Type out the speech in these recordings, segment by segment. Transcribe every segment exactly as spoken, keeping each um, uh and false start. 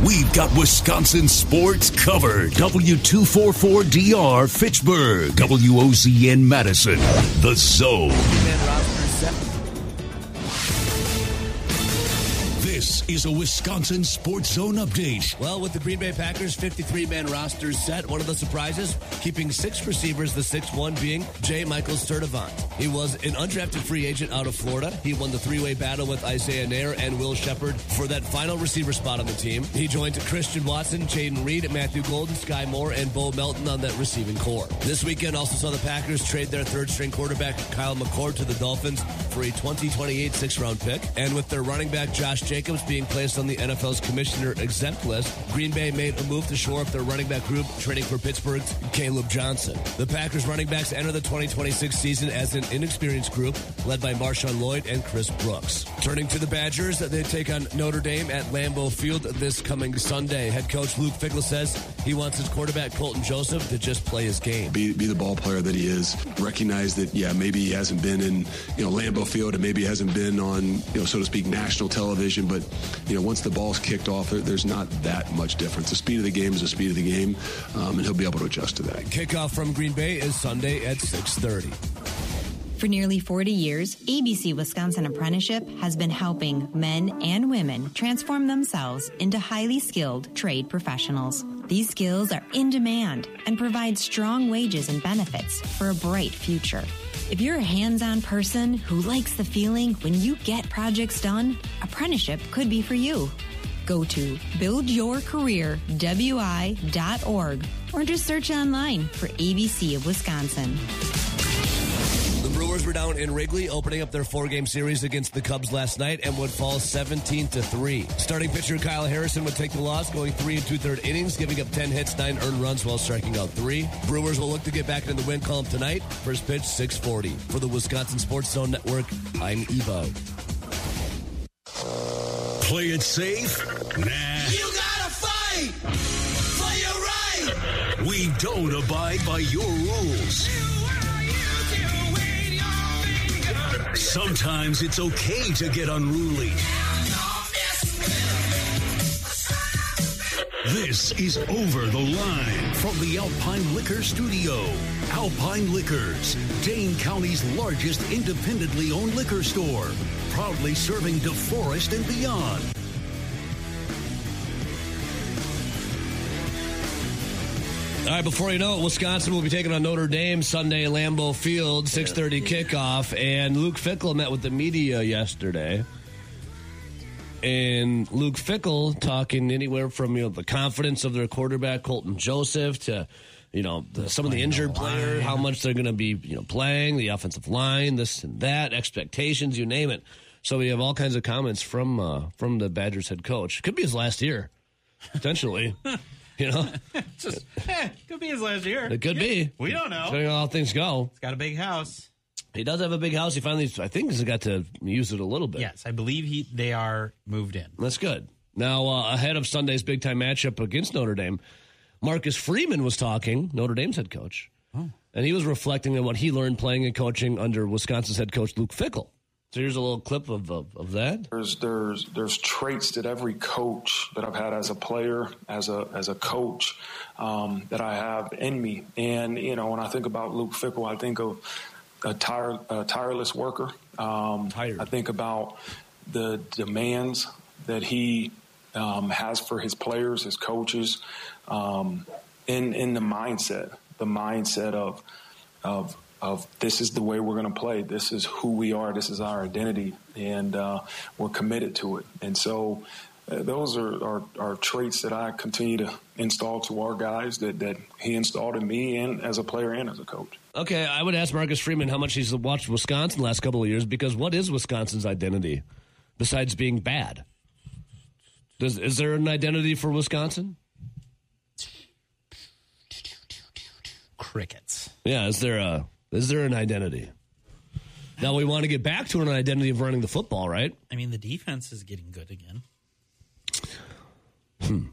We've got Wisconsin sports covered. W two forty-four D R Fitchburg. W O Z N Madison. The Zone. This is a Wisconsin Sports Zone update. Well, with the Green Bay Packers' fifty-three man roster set, one of the surprises, keeping six receivers, the sixth one being J. Michael Sturdivant. He was an undrafted free agent out of Florida. He won the three-way battle with Isaiah Nair and Will Shepard for that final receiver spot on the team. He joined Christian Watson, Jaden Reed, Matthew Golden, Sky Moore, and Bo Melton on that receiving core. This weekend also saw the Packers trade their third-string quarterback, Kyle McCord, to the Dolphins for a twenty twenty-eight sixth-round pick. And with their running back, Josh Jacobs, being placed on the N F L's commissioner exempt list, Green Bay made a move to shore up their running back group, trading for Pittsburgh's Caleb Johnson. The Packers running backs enter the twenty twenty-six season as an inexperienced group led by Marshawn Lloyd and Chris Brooks. Turning to the Badgers, they take on Notre Dame at Lambeau Field this coming Sunday. Head coach Luke Fickell says he wants his quarterback Colton Joseph to just play his game. Be, be the ball player that he is. Recognize that, yeah, maybe he hasn't been in, you know, Lambeau Field and maybe he hasn't been on, you know, so to speak, national television, but you know, once the ball's kicked off, there, there's not that much difference. The speed of the game is the speed of the game, um, and he'll be able to adjust to that. Kickoff from Green Bay is Sunday at six thirty. For nearly forty years, A B C Wisconsin Apprenticeship has been helping men and women transform themselves into highly skilled trade professionals. These skills are in demand and provide strong wages and benefits for a bright future. If you're a hands-on person who likes the feeling when you get projects done, apprenticeship could be for you. Go to build your career w i dot org or just search online for A B C of Wisconsin. The Brewers were down in Wrigley, opening up their four-game series against the Cubs last night and would fall seventeen to three. Starting pitcher Kyle Harrison would take the loss, going three and two-third innings, giving up ten hits, nine earned runs while striking out three. Brewers will look to get back into the win column tonight. First pitch, six forty. For the Wisconsin Sports Zone Network, I'm Evo. Play it safe? Nah. You gotta fight for your right. We don't abide by your rules. Sometimes it's okay to get unruly. This is Over the Line from the Alpine Liquor Studio. Alpine Liquors, Dane County's largest independently owned liquor store, proudly serving DeForest and beyond. All right, before you know it, Wisconsin will be taking on Notre Dame Sunday at Lambeau Field, six thirty kickoff. And Luke Fickell met with the media yesterday. And Luke Fickell talking anywhere from, you know, the confidence of their quarterback, Colton Joseph, to, you know, the, some of the injured players, how much they're going to be, you know, playing, the offensive line, this and that, expectations, you name it. So we have all kinds of comments from uh, from the Badgers head coach. Could be his last year, potentially. You know, just eh, could be his last year. It could be. We don't know. Depending on how things go. He's got a big house. He does have a big house. He finally, I think, has got to use it a little bit. Yes, I believe he they are moved in. That's good. Now, uh, ahead of Sunday's big time matchup against Notre Dame, Marcus Freeman was talking, Notre Dame's head coach, oh. and he was reflecting on what he learned playing and coaching under Wisconsin's head coach Luke Fickell. So here's a little clip of, of, of that. There's there's there's traits that every coach that I've had as a player, as a as a coach, um, that I have in me. And you know, when I think about Luke Fickell, I think of a, tire, a tireless worker. Um, Tired. I think about the demands that he um, has for his players, his coaches, um, in in the mindset, the mindset of of. of this is the way we're going to play. This is who we are. This is our identity, and uh, we're committed to it. And so uh, those are, are, are traits that I continue to install to our guys that, that he installed in me and as a player and as a coach. Okay, I would ask Marcus Freeman how much he's watched Wisconsin the last couple of years, because what is Wisconsin's identity besides being bad? Does, is there an identity for Wisconsin? Crickets. Yeah, is there a... Is there an identity? Now we want to get back to an identity of running the football, right? I mean, the defense is getting good again. Hmm.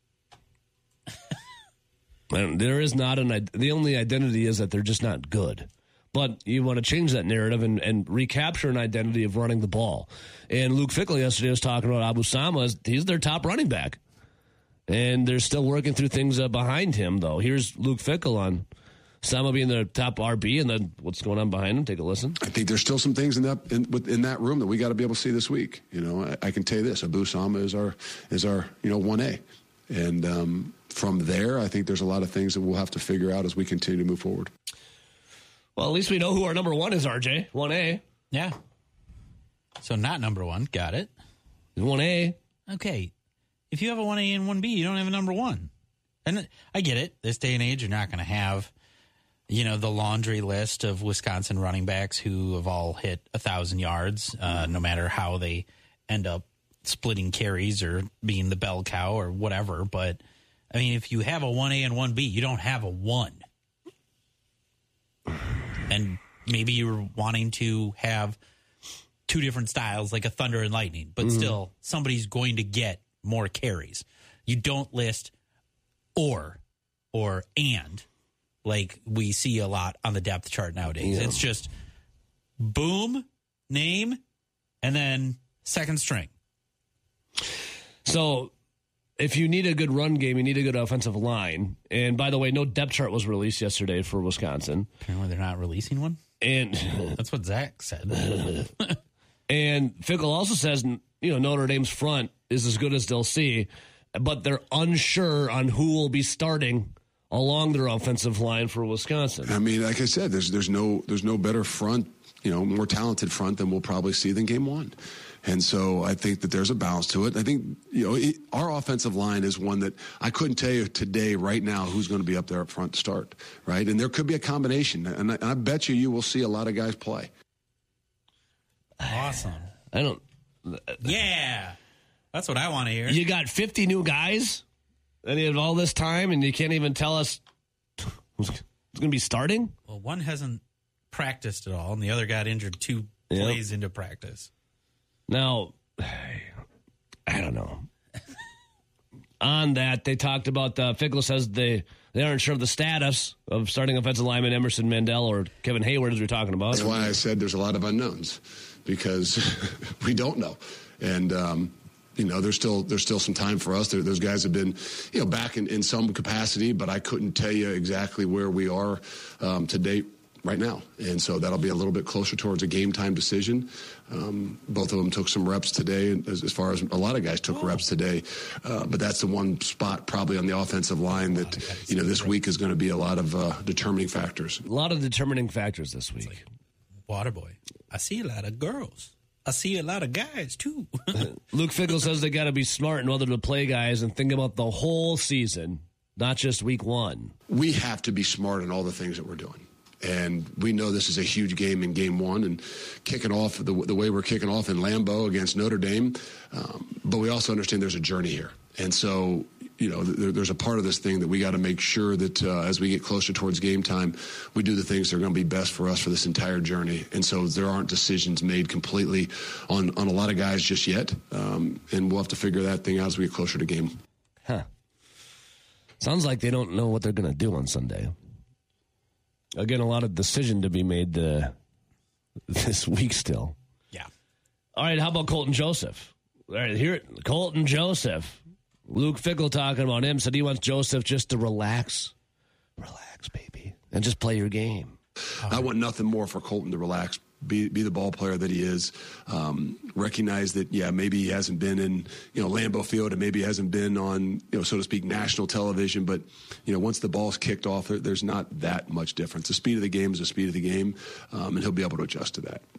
And there is not an. The only identity is that they're just not good. But you want to change that narrative and, and recapture an identity of running the ball. And Luke Fickell yesterday was talking about Abu Sama. He's their top running back. And they're still working through things uh, behind him, though. Here's Luke Fickell on Sama being the top R B, and then what's going on behind him. Take a listen. I think there's still some things in that in, in that room that we got to be able to see this week. You know, I, I can tell you this: Abu Sama is our is our you know one A, and um, from there, I think there's a lot of things that we'll have to figure out as we continue to move forward. Well, at least we know who our number one is, R J. one A. Yeah. So not number one. Got it. one A. Okay. If you have a one A and one B, you don't have a number one. And I get it. This day and age, you're not going to have, you know, the laundry list of Wisconsin running backs who have all hit one thousand yards, uh, no matter how they end up splitting carries or being the bell cow or whatever. But, I mean, if you have a one A and one B, you don't have a one. And maybe you're wanting to have two different styles, like a thunder and lightning, but mm-hmm. still, somebody's going to get more carries. You don't list or or and like we see a lot on the depth chart nowadays. Yeah. It's just boom, name, and then second string. So if you need a good run game, you need a good offensive line. And by the way, no depth chart was released yesterday for Wisconsin. Apparently they're not releasing one. And that's what Zach said. And Fickell also says, you know, Notre Dame's front is as good as they'll see, but they're unsure on who will be starting along their offensive line for Wisconsin. I mean, like I said, there's there's no there's no better front, you know, more talented front than we'll probably see than game one. And so I think that there's a balance to it. I think, you know, it, our offensive line is one that I couldn't tell you today, right now, who's going to be up there up front to start, right? And there could be a combination. And I, I bet you you will see a lot of guys play. Awesome. I don't. Yeah. That's what I want to hear. You got fifty new guys, and you have all this time, and you can't even tell us who's, who's going to be starting? Well, one hasn't practiced at all, and the other got injured two yep. plays into practice. Now, I don't know. On that, they talked about, uh, Fickell says they, they aren't sure of the status of starting offensive lineman Emerson Mandel or Kevin Hayward, as we were talking about. That's why I said there's a lot of unknowns, because we don't know. And, um, you know, there's still there's still some time for us. There, those guys have been, you know, back in, in some capacity, but I couldn't tell you exactly where we are um, to date right now. And so that'll be a little bit closer towards a game time decision. Um, both of them took some reps today, as, as far as a lot of guys took oh. reps today. Uh, but that's the one spot probably on the offensive line that, you know, this week is going to be a lot of uh, determining factors. A lot of determining factors this week. Like Waterboy. I see a lot of girls. I see a lot of guys, too. Luke Fickell says they got to be smart in whether to play guys and think about the whole season, not just week one. We have to be smart in all the things that we're doing. And we know this is a huge game in game one, and kicking off the, the way we're kicking off in Lambeau against Notre Dame. Um, but we also understand there's a journey here. And so, you know, there, there's a part of this thing that we got to make sure that uh, as we get closer towards game time, we do the things that are going to be best for us for this entire journey. And so there aren't decisions made completely on, on a lot of guys just yet. Um, and we'll have to figure that thing out as we get closer to game. Huh. Sounds like they don't know what they're going to do on Sunday. Again, a lot of decision to be made uh, this week still. Yeah. All right, how about Colton Joseph? All right, here, Colton Joseph. Luke Fickell talking about him, said he wants Joseph just to relax. Relax, baby, and just play your game. I want nothing more for Colton to relax, be be the ball player that he is, um, recognize that, yeah, maybe he hasn't been in, you know, Lambeau Field, and maybe he hasn't been on, you know, so to speak, national television, but, you know, once the ball's kicked off, there, there's not that much difference. The speed of the game is the speed of the game, um, and he'll be able to adjust to that.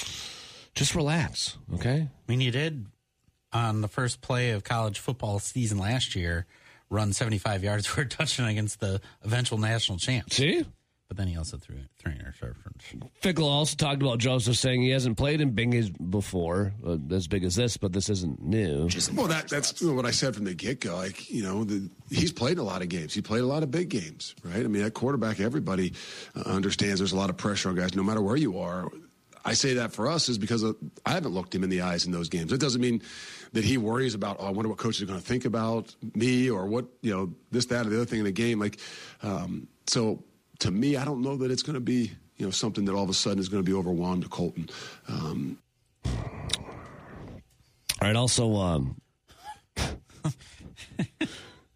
Just relax, okay? I mean, you did, on the first play of college football season last year, run seventy-five yards for a touchdown against the eventual national champs. See? But then he also threw three interceptions. Fickell also talked about Joseph saying he hasn't played in big before, uh, as big as this, but this isn't new. Well, that, that's what I said from the get-go. Like, you know, the, he's played a lot of games. He played a lot of big games, right? I mean, at quarterback, everybody uh, understands there's a lot of pressure on guys, no matter where you are. I say that for us is because of, I haven't looked him in the eyes in those games. It doesn't mean that he worries about, oh, I wonder what coach is going to think about me, or what, you know, this, that, or the other thing in the game. Like, um, so to me, I don't know that it's going to be, you know, something that all of a sudden is going to be overwhelmed to Colton. Um, all right. Also, um,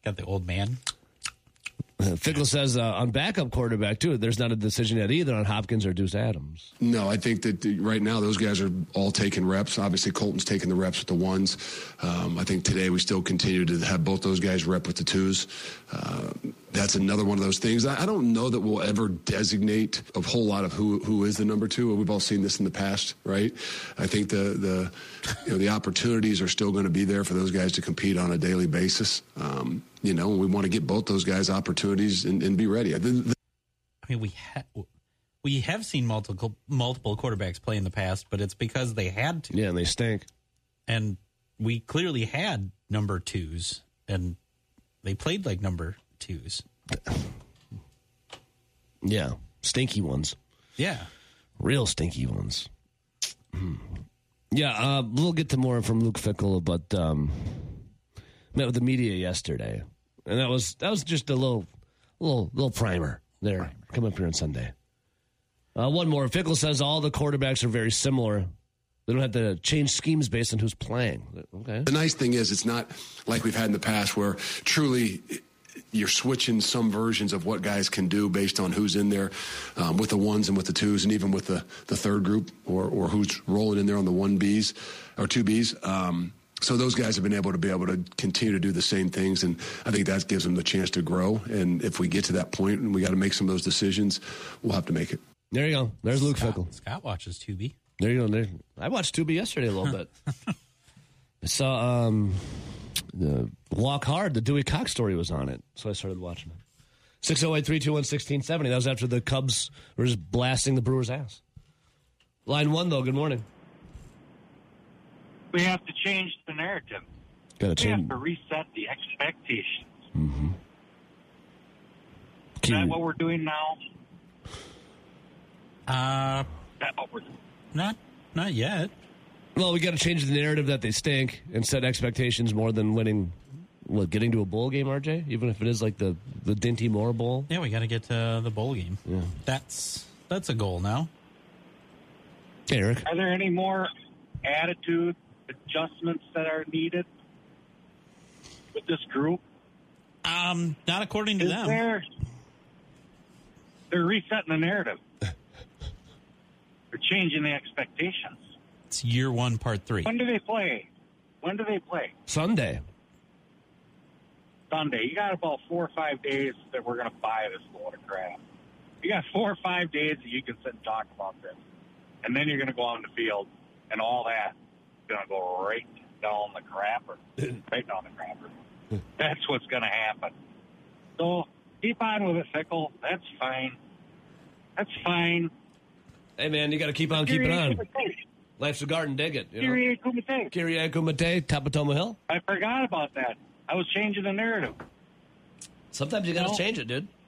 Got the old man. Fickle says uh, on backup quarterback, too, there's not a decision yet either on Hopkins or Deuce Adams. No, I think that the, right now those guys are all taking reps. Obviously, Colton's taking the reps with the ones. Um, I think today we still continue to have both those guys rep with the twos. Uh, that's another one of those things. I, I don't know that we'll ever designate a whole lot of who who is the number two. We've all seen this in the past, right? I think the the you know the opportunities are still going to be there for those guys to compete on a daily basis. Um, you know, we want to get both those guys opportunities and, and be ready. I mean, we ha- we have seen multiple multiple quarterbacks play in the past, but it's because they had to. Yeah, and they stink. And we clearly had number twos, and they played like number twos. Yeah, stinky ones. Yeah. Real stinky ones. Yeah, uh, we'll get to more from Luke Fickell, but um, met with the media yesterday, and that was that was just a little little little primer there. Primer. Come up here on Sunday. Uh, one more. Fickell says all the quarterbacks are very similar. They don't have to change schemes based on who's playing. Okay. The nice thing is it's not like we've had in the past where truly you're switching some versions of what guys can do based on who's in there um, with the ones and with the twos and even with the, the third group or, or who's rolling in there on the one Bs or two Bs. Um, so those guys have been able to be able to continue to do the same things, and I think that gives them the chance to grow. And if we get to that point and we got to make some of those decisions, we'll have to make it. There you go. There's Luke Scott, Fickell. Scott watches two B. There you go. There. I watched Tubi yesterday a little bit. I saw um, the Walk Hard. The Dewey Cox story was on it, so I started watching it. six oh eight, three two one, one six seven oh. That was after the Cubs were just blasting the Brewers' ass. Line one, though. Good morning. We have to change the narrative. Got to We change. have to reset the expectations. Mm-hmm. Is that what we're doing now? Uh, Is that what we're doing? not not yet. Well, we got to change the narrative that they stink and set expectations more than winning. What, getting to a bowl game, R J? Even if it is like the the Dinty Moore Bowl. Yeah, we got to get to the bowl game. Yeah. That's that's a goal now. Hey, Eric. Are there any more attitude adjustments that are needed with this group? Um, not according to Is them. there? They're resetting the narrative. They're changing the expectations. It's year one, part three. When do they play? When do they play? Sunday. Sunday. You got about four or five days that we're going to buy this load of crap. You got four or five days that you can sit and talk about this. And then you're going to go on the field, and all that is going to go right down the crapper. Right down the crapper. That's what's going to happen. So keep on with it, Fickle. That's fine. That's fine. Hey, man, you got to keep on keeping on. Life's a garden, dig it. You know? Kyrie Kumite. Kyrie Kumite, Tapatoma Hill. I forgot about that. I was changing the narrative. Sometimes you got to No. change it, dude.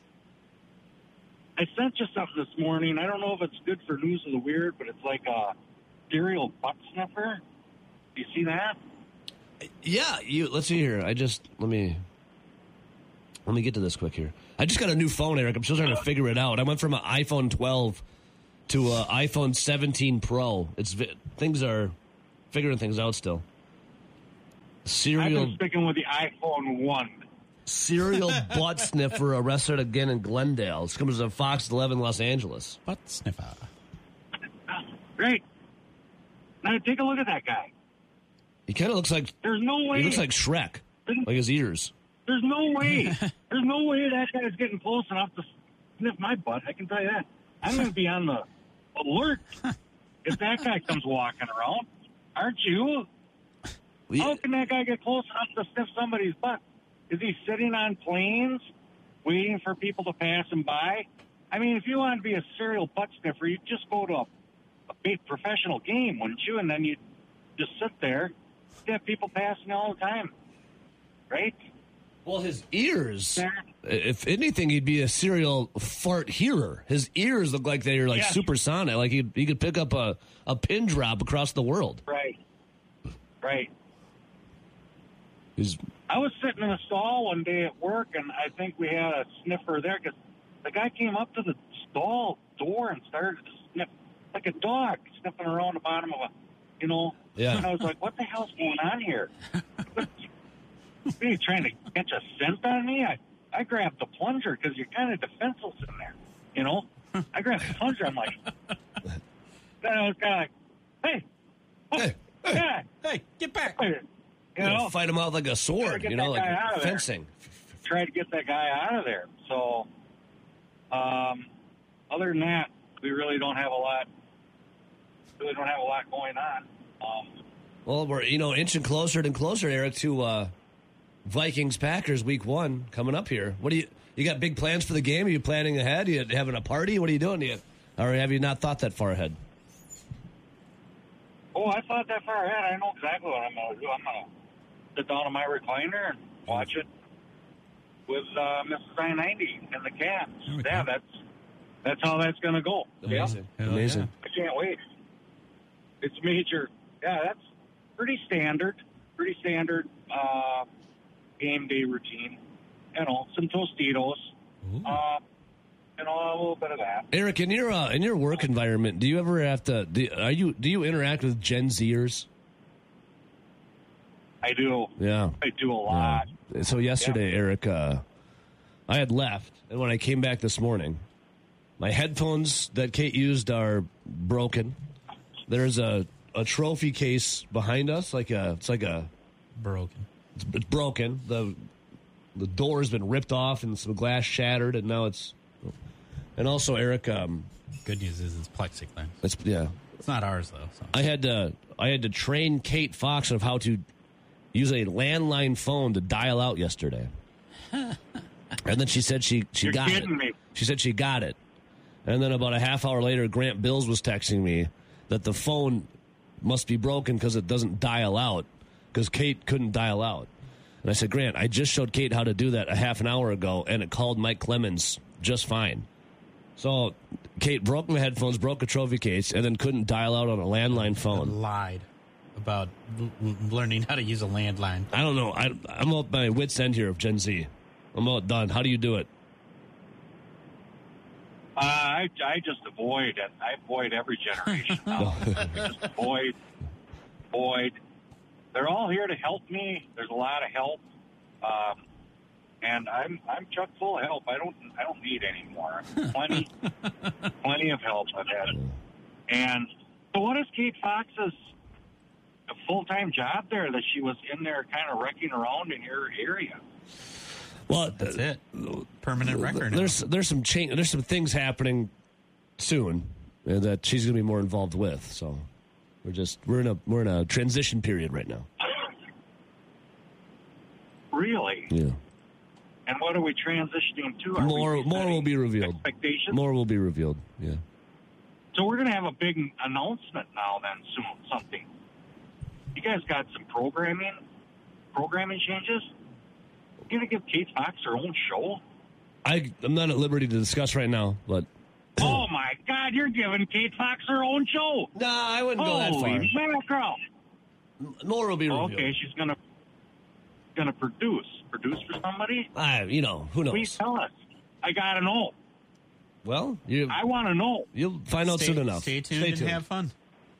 I sent you something this morning. I don't know if it's good for News of the Weird, but it's like a serial butt sniffer. Do you see that? Yeah, you. Let's see here. I just let me let me get to this quick here. I just got a new phone, Eric. I'm still trying to figure it out. I went from an iPhone twelve to an iPhone seventeen Pro. It's things are figuring things out still. I've Serial been sticking with the iPhone one. serial butt sniffer arrested again in Glendale. This comes to Fox eleven Los Angeles. Butt sniffer. Great. Now take a look at that guy. He kind of looks like There's no way. he looks like Shrek, like his ears. There's no way. There's no way that guy's getting close enough to sniff my butt. I can tell you that. I'm going to be on the alert if that guy comes walking around. Aren't you? We- How can that guy get close enough to sniff somebody's butt? Is he sitting on planes waiting for people to pass him by? I mean, if you want to be a serial butt sniffer, you'd just go to a, a big professional game, wouldn't you? And then you'd just sit there. You'd have people passing you all the time. Right? Well, his ears, Yeah. if anything, he'd be a serial fart hearer. His ears look like they're like Yeah. supersonic. Like he he could pick up a, a pin drop across the world. Right. Right. He's, I was sitting in a stall one day at work, and I think we had a sniffer there because the guy came up to the stall door and started to sniff like a dog, sniffing around the bottom of a, you know. Yeah. And I was like, what the hell's going on here? We Hey, you trying to catch a scent on me? I, I grabbed the plunger because you're kind of defenseless in there, you know? I grabbed the plunger. I'm like, then I was kind of like, hey, oh, Hey, hey, yeah, Hey, get back. you know? fight him out like a sword, get you know, that guy out like of there. fencing. Try to get that guy out of there. So, um, other than that, we really don't have a lot. Really don't have a lot going on. Um, Well, we're, you know, inching closer and closer, Eric, to uh, Vikings-Packers week one coming up here. What do you, you got big plans for the game? Are you planning ahead? Are you having a party? What are you doing? You, or have you not thought that far ahead? oh, I thought that far ahead. I know exactly what I'm going to do. I'm going to sit down on my recliner and watch it with uh, Missus I ninety and the cats. Yeah, that's that's how that's going to go. Amazing. Hell Amazing. I can't wait. It's major. Yeah, that's pretty standard. Pretty standard uh, game day routine. You know, some Tostitos. Uh, you know, a little bit of that. Eric, in your uh, in your work environment, do you ever have to? Do, are you do you interact with Gen Zers? I do. Yeah. I do a lot. Yeah. So yesterday, Yeah. Eric, uh, I had left, and when I came back this morning, my headphones that Kate used are broken. There's a, a trophy case behind us, like a it's like a Broken. it's, it's broken. the The door's been ripped off and some glass shattered, and now it's. And also, Eric, um, Good news is it's plexiglass. it's yeah. It's not ours though. So. I had to I had to train Kate Fox of how to use a landline phone to dial out yesterday. And then she said she, she You're got it. kidding me. She said she got it. And then about a half hour later, Grant Bills was texting me that the phone must be broken because it doesn't dial out because Kate couldn't dial out. And I said, Grant, I just showed Kate how to do that a half an hour ago, and it called Mike Clemens just fine. So Kate broke my headphones, broke a trophy case, and then couldn't dial out on a landline phone. Lied about l- l- learning how to use a landline. I don't know. I, I'm at my wit's end here of Gen Z. I'm all done. How do you do it? Uh, I, I just avoid it. I avoid every generation now. I just avoid, avoid. They're all here to help me. There's a lot of help, um, and I'm I'm chock full of help. I don't I don't need any more. Plenty, plenty of help I've had. And so, what is Kate Fox's a full time job there that she was in there, kind of wrecking around in your area? Well, That's it. Permanent record. now. There's there's some change. There's some things happening soon uh, that she's going to be more involved with. So we're just we're in a we're in a transition period right now. Really? Yeah. And what are we transitioning to? Are More we more will setting be revealed. Expectations. More will be revealed. Yeah. So we're going to have a big announcement now then soon, something. You guys got some programming, programming changes? You going to give Kate Fox her own show? I I'm not at liberty to discuss right now, but Oh, my God, you're giving Kate Fox her own show. nah, I wouldn't go that far. Holy mackerel. More will be revealed. Okay, she's going to gonna produce. Produce for somebody? I, you know, who knows? Please tell us. I got to know. Well, you I want to know. you'll find out stay, soon enough. Stay tuned Stay and tuned. have fun.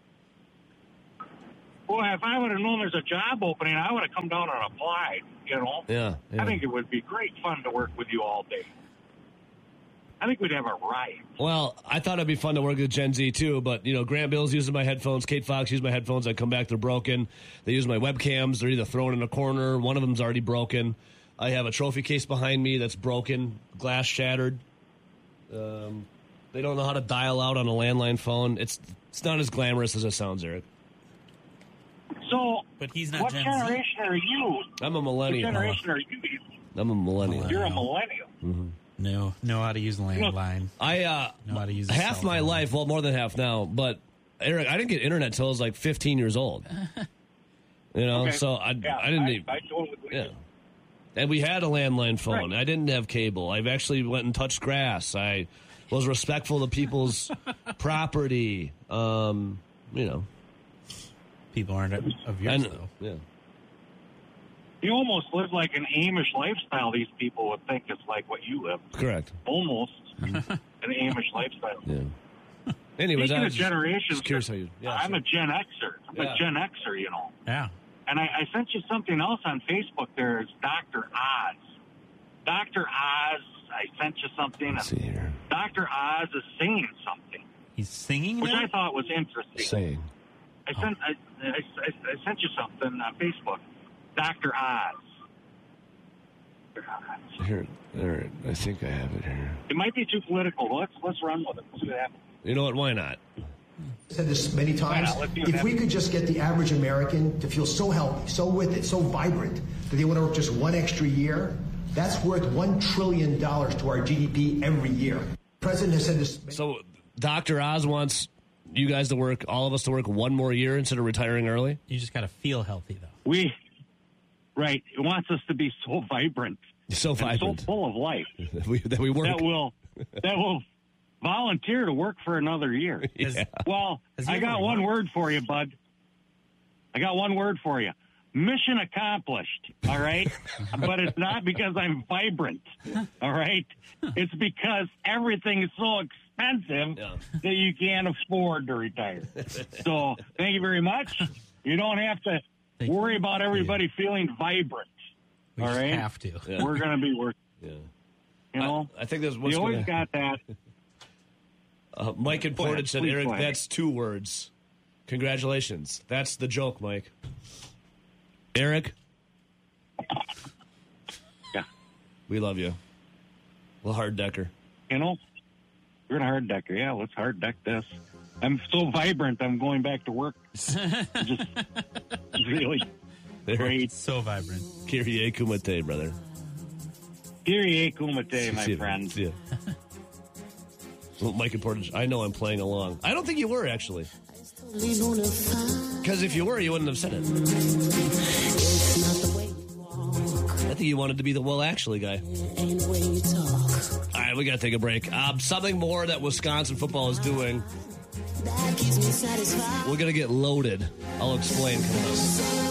Boy, if I would have known there's a job opening, I would have come down and applied, you know? Yeah, yeah. I think it would be great fun to work with you all day. I think we'd have a riot. Well, I thought it'd be fun to work with Gen Z too, but you know, Grant Bill's using my headphones, Kate Fox used my headphones. I come back, they're broken. They use my webcams. They're either thrown in a corner. One of them's already broken. I have a trophy case behind me that's broken, glass shattered. Um, they don't know how to dial out on a landline phone. It's it's not as glamorous as it sounds, Eric. So, But he's not what Gen Z. generation are you? I'm a What millennial. generation are you? I'm a millennial. You're a millennial. No, know how to use the landline. I uh, Know how to use a half cell my phone. life, well, more than half now. But Eric, I didn't get internet till I was like fifteen years old. You know, Okay. so I yeah, I didn't. I, even, I totally believe yeah. it. And we had a landline phone. Right. I didn't have cable. I've actually went and touched grass. I was respectful of people's property. Um, you know, People aren't of yours, and though. yeah. You almost live like an Amish lifestyle. These people would think it's like what you live. Correct. Almost an Amish lifestyle. Yeah. Anyways, Speaking I of was just- generations, just curious how you. Yeah, I'm sure. a Gen Xer. I'm Yeah. a Gen Xer, you know. Yeah. And I, I sent you something else on Facebook. There's Doctor Oz. Doctor Oz, I sent you something. Let's see here. Doctor Oz is singing something. He's singing Which now? I thought was interesting. Saying. I sent I, I, I, I sent you something on Facebook. Doctor Oz. Here, there. I think I have it here. It might be too political. Let's let's run with it. Let's see what happens. You know what? Why not? Said this many times. Let's do it. If we could just get the average American to feel so healthy, so with it, so vibrant, that they want to work just one extra year, that's worth one trillion dollars to our G D P every year. The president has said this. So Doctor Oz wants you guys to work, all of us to work one more year instead of retiring early? You just got to feel healthy, though. We, right, it wants us to be so vibrant. So and vibrant. so full of life. that, we, that we work. That will, that will volunteer to work for another year. Yeah. Well, I got one word for you, bud. I got one word for you. Mission accomplished, all right? But it's not because I'm vibrant, all right? It's because everything is so expensive Yeah. that you can't afford to retire. So thank you very much. You don't have to Thank worry you. about everybody feeling vibrant, We all just right? have to. Yeah. We're going to be working, Yeah. you know? I, I think that's what's You always gonna, got that. uh, Mike in Go ahead. Portage said, Please Eric, go ahead. that's two words. Congratulations. That's the joke, Mike. Eric, Yeah. we love you. Well, hard decker. You know, we're going to hard deck her. Yeah, let's hard deck this. I'm so vibrant, I'm going back to work. Just really great. So vibrant. Kyrie Kumite, brother. Kyrie Kumite, See my you. friend. See ya. Well, Mike in Portage, I know I'm playing along. I don't think you were, actually. Because if you were, you wouldn't have said it. I think you wanted to be the well, actually guy. All right, we got to take a break. Um, something more that Wisconsin football is doing. We're going to get loaded. I'll explain coming up.